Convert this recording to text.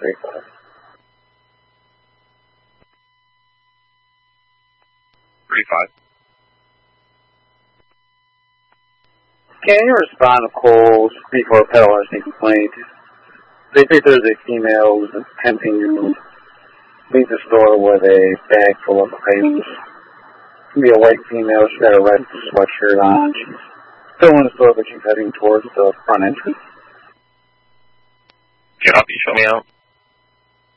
35. 35. Can you respond to calls before pet larceny complaint? They think there's a female who's attempting to leave the store with a bag full of items. It can be a white female. She's got a red sweatshirt on. She's still in the store, but she's heading towards the front entrance. Copy. Show me out.